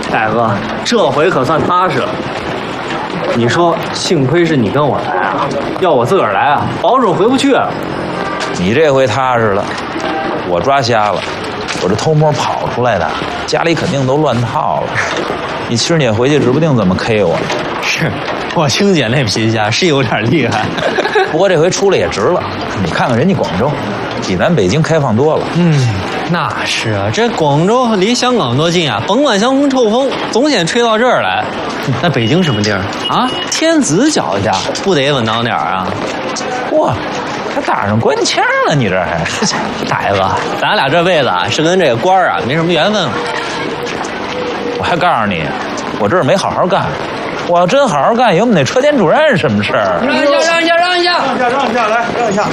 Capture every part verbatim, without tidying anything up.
大哥，这回可算踏实了。你说，幸亏是你跟我来啊，要我自个儿来啊，保准回不去了。 你这回踏实了，我抓瞎了，我这偷摸跑出来的，家里肯定都乱套了。你师姐回去指不定怎么 K 我。 是，我青姐那脾气啊是有点厉害， 不过这回出来也值了。你看看人家广州，比咱北京开放多了。 嗯，那是啊，这广州离香港多近啊，甭管香风臭风，总先吹到这儿来。那北京什么地儿啊？天子脚下，不得稳当点啊？ 哇，还打上官腔了，你这还？ 大哥，咱俩这辈子啊是跟这个官儿啊没什么缘分了。 我还告诉你，我这儿没好好干。我要真好好干，有我们那车间主任什么事儿？ 让一下，让一下，让一下， 让一下，让一下，来，让一下。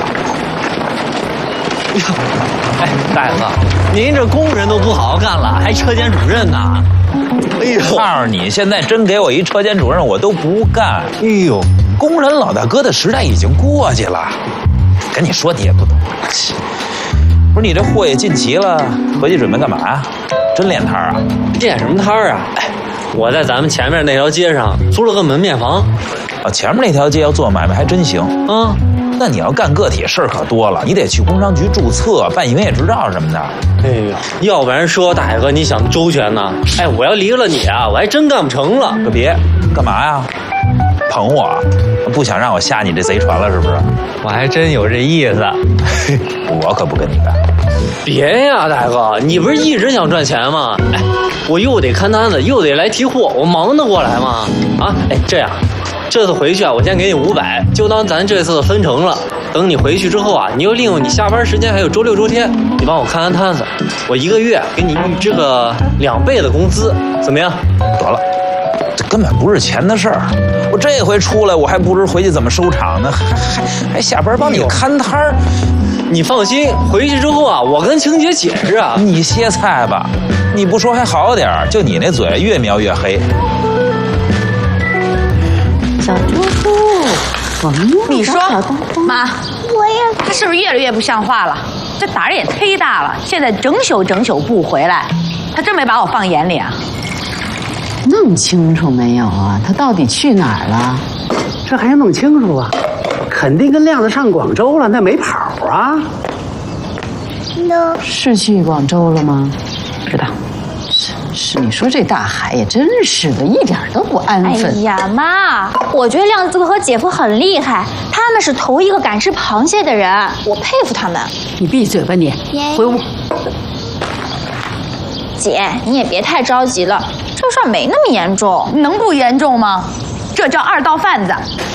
哎，大哥，您这工人都不好好干了，还车间主任呢？ 哎呦，告诉你，现在真给我一车间主任，我都不干。 哎呦， 工人老大哥的时代已经过去了，跟你说你也不懂。不是你这货也进齐了，回去准备干嘛呀？真练摊儿啊？ 练什么摊儿啊？哎，我在咱们前面那条街上租了个门面房。 啊，前面那条街要做买卖还真行啊。 那你要干个体事儿可多了，你得去工商局注册、办营业执照什么的。 哎呀，要不然说大哥你想周全呢？哎，我要离了你啊，我还真干不成了。 可别，干嘛呀？捧我？不想让我下你这贼船了是不是？ 我还真有这意思。 我可不跟你干。 别呀，大哥，你不是一直想赚钱吗？哎，我又得看单子，又得来提货，我忙得过来吗？啊，哎，这样。这次回去啊，我先给你五百，就当咱这次分成了。等你回去之后啊，你又利用你下班时间还有周六周天，你帮我看看摊子，我一个月给你预支个两倍的工资，怎么样？ 得了，这根本不是钱的事儿。我这回出来，我还不知回去怎么收场呢，还还还下班帮你看摊儿。 你放心，回去之后啊，我跟晴姐解释啊。 你歇菜吧，你不说还好点儿，就你那嘴越描越黑。 小猪猪，我们你说，妈， 我也， 他是不是越来越不像话了？这胆儿也忒大了，现在整宿整宿不回来，他真没把我放眼里啊？ 弄清楚没有啊？他到底去哪儿了？ 这还弄清楚啊？肯定跟亮子上广州了，那没跑啊？ 那是去广州了吗？ 不知道。 是你说这大海也真是的，一点都不安分。 哎呀，妈，我觉得亮子哥和姐夫很厉害，他们是头一个敢吃螃蟹的人，我佩服他们。 你闭嘴吧你，回屋。 姐，你也别太着急了，这事儿没那么严重， 能不严重吗？这叫二道贩子。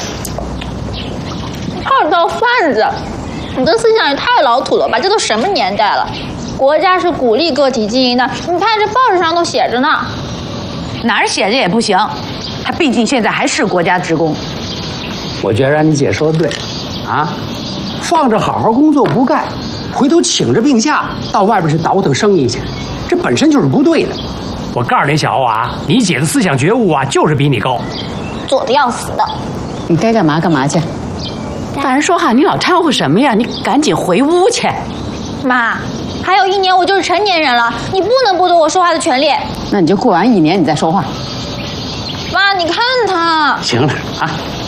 二道贩子，你这思想也太老土了吧？这都什么年代了？国家是鼓励个体经营的，你看这报纸上都写着呢。 哪儿写着也不行，他毕竟现在还是国家职工。 我觉得让你姐说的对，啊，放着好好工作不干，回头请着病假到外边去倒腾生意去，这本身就是不对的。 我告诉你小欧啊，你姐的思想觉悟啊，就是比你高， 做的要死的。 你该干嘛干嘛去。大人说话你老掺和什么呀？你赶紧回屋去。 妈。还有一年我就是成年人了，你不能剥夺我说话的权利。 那你就过完一年你再说话。 妈，你看他。 行了啊。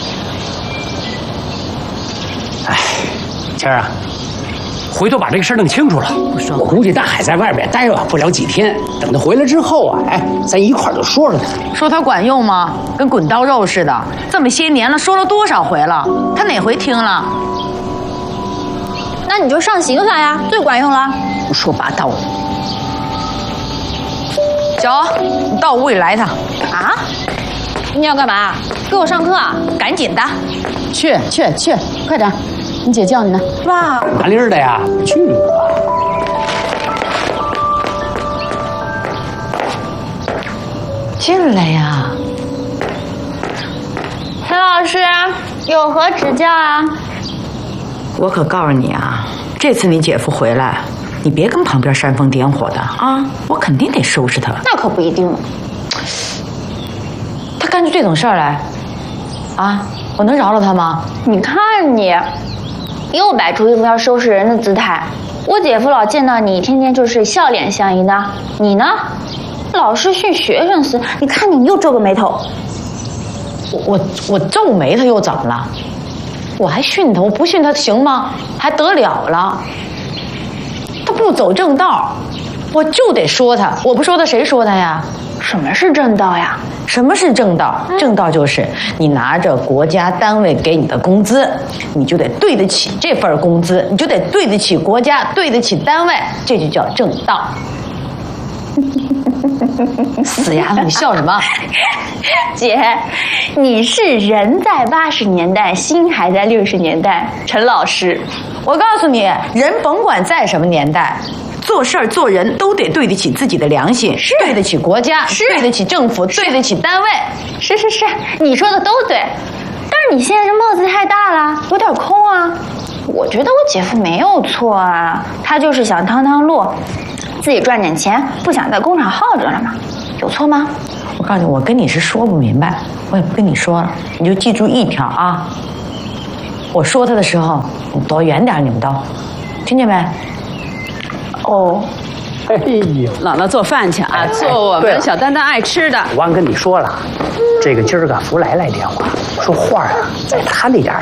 哎，谦儿啊， 回头把这个事儿弄清楚了。 我估计大海在外边待不了几天，等他回来之后啊，哎，咱一块儿就说说他。 说他管用吗？跟滚刀肉似的，这么些年了，说了多少回了？他哪回听了？ 那你就上刑法呀，最管用了。 胡说八道！ 小欧，你到屋里来一趟。 啊？你要干嘛？给我上课啊？ 赶紧的。 去去去，快点！你姐叫你呢。 爸。 麻利儿的呀，去你的吧。 进来呀。 陈老师，有何指教啊？ 我可告诉你啊，这次你姐夫回来，你别跟旁边煽风点火的啊！我肯定得收拾他。 那可不一定。 他干出这种事儿来，啊，我能饶了他吗？ 你看你，又摆出一副要收拾人的姿态。我姐夫老见到你，天天就是笑脸相迎的，你呢？ 老师训学生时，你看你又皱个眉头。 我我我皱眉头又怎么了？我还训他，我不训他行吗？还得了了？他不走正道，我就得说他。我不说他，谁说他呀？ 什么是正道呀？ 什么是正道？正道就是你拿着国家单位给你的工资，你就得对得起这份工资，你就得对得起国家，对得起单位，这就叫正道。死丫头，你笑什么？ 姐，你是人在八十年代，心还在六十年代。陈老师， 我告诉你，人甭管在什么年代，做事儿做人都得对得起自己的良心，是对得起国家，是对得起政府，对得起单位。 是是是，你说的都对。但是你现在这帽子太大了，有点空啊。我觉得我姐夫没有错啊，他就是想趟趟路，自己赚点钱，不想在工厂耗着了嘛，有错吗？ 我告诉你，我跟你是说不明白，我也不跟你说了，你就记住一条啊，我说他的时候，你躲远点，你们都听见没？ 哦， 哎呦， 姥姥做饭去啊，做我们小丹丹爱吃的。 我忘跟你说了，这个今儿个福来来电话，说话啊在他那点